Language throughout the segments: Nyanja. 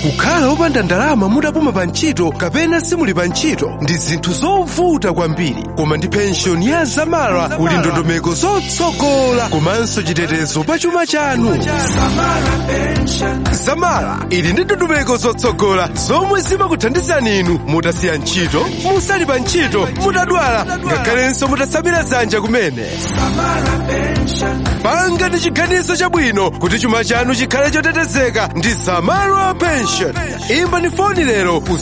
kukhala wopanda ndalama mudapuma pa ntchito kapena simuli pa ntchito ndi zinthu zovuta kwambiri, koma ndi penshoni ya Zamara kuli ndondomeko zotsogola komanso chitetezo pa chuma chanu. Zamara ili ndi ndondomeko zotsogola zomwe zimakuthandizani inu mutasiya ntchito, musali pa ntchito, mutadwala, ngakhalenso mutasamira dzanja kumene. Panga ndi chiganizo chabwino kuti chuma chanu chikhale chotetezeka ndi Zamara Pension. Imba ni foni lero ku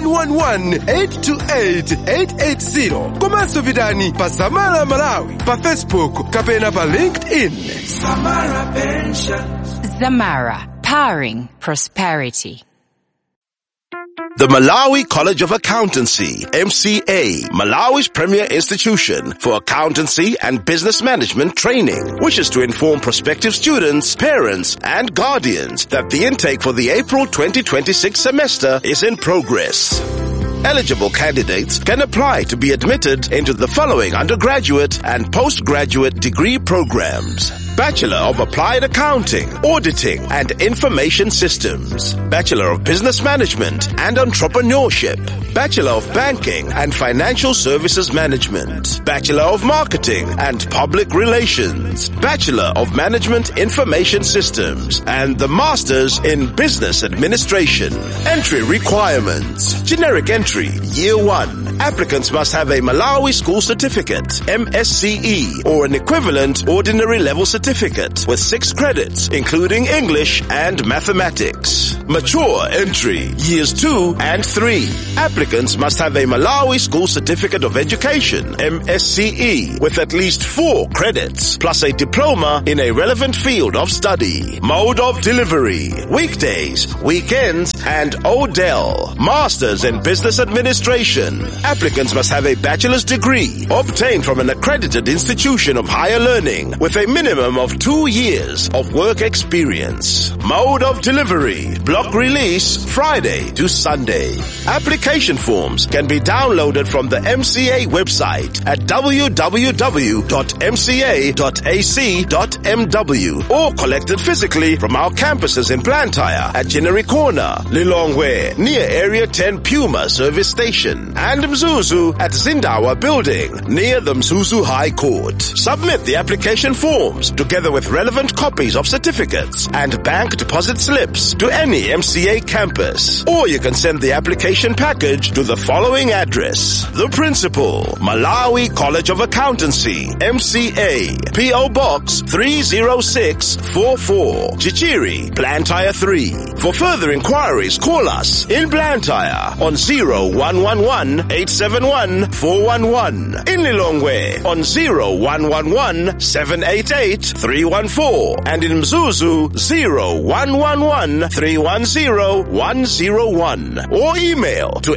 0111-828-880 komanso pitani pa Zamara Malawi pa Facebook kapena pa LinkedIn. Zamara Pension. Zamara, powering prosperity. The Malawi College of Accountancy, MCA, Malawi's premier institution for accountancy and business management training, wishes to inform prospective students, parents, and guardians that the intake for the April 2026 semester is in progress. Eligible candidates can apply to be admitted into the following undergraduate and postgraduate degree programs: Bachelor of Applied Accounting, Auditing and Information Systems, Bachelor of Business Management and Entrepreneurship, Bachelor of Banking and Financial Services Management, Bachelor of Marketing and Public Relations, Bachelor of Management Information Systems, and the Masters in Business Administration. Entry requirements: Generic entry, Year 1. Applicants must have a Malawi School Certificate, MSCE, or an equivalent ordinary level certificate with 6 credits, including English and Mathematics. Mature entry, Years 2 and 3. Applicants must have a Malawi School Certificate of Education, MSCE, with at least 4 credits, plus a diploma in a relevant field of study. Mode of delivery: weekdays, weekends, and ODEL. Masters in Business Administration. Applicants must have a bachelor's degree obtained from an accredited institution of higher learning with a minimum of 2 years of work experience. Mode of delivery: block release, Friday to Sunday. Application forms can be downloaded from the MCA website at www.mca.ac.mw or collected physically from our campuses in Blantyre at Jinnery Corner, Lilongwe, near Area 10 Puma Service Station, and Mzuzu at Zindawa Building, near the Mzuzu High Court. Submit the application forms together with relevant copies of certificates and bank deposit slips to any MCA campus, or you can send the application package to the following address: The Principal, Malawi College of Accountancy, MCA, P.O. Box 30644, Chichiri, Blantyre 3. For further inquiries, call us in Blantyre on 0111-871-411, in Lilongwe on 0111-788-314, and in Mzuzu 0111-310-101, or email to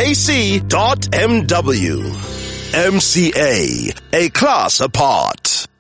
mcabt@mca.ac.mw. MCA, a class apart.